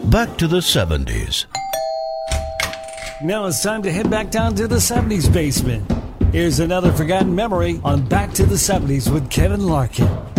back to the 70s. Now it's time to head back down to the 70s basement. Here's another forgotten memory on Back to the 70s with Kevin Larkin.